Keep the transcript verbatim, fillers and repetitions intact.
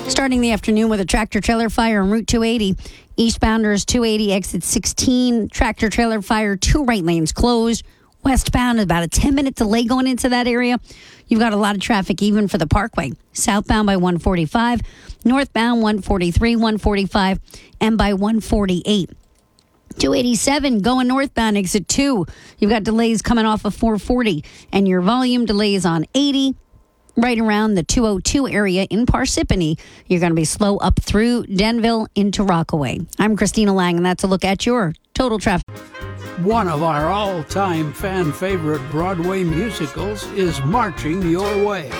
Starting the afternoon with a tractor-trailer fire on Route two eighty. Eastbounders two eighty exit sixteen. Tractor-trailer fire, two right lanes closed. Westbound, about a ten-minute delay going into that area. You've got a lot of traffic even for the Parkway. Southbound by one forty-five. Northbound one forty-three, one forty-five, and by one forty-eight. two eighty-seven going northbound, exit two. You've got delays coming off of four forty. And your volume delays on eighty. Right around the two oh two area in Parsippany. You're going to be slow up through Denville into Rockaway. I'm Christina Lang, and that's a look at your total traffic. One of our all-time fan favorite Broadway musicals is marching your way.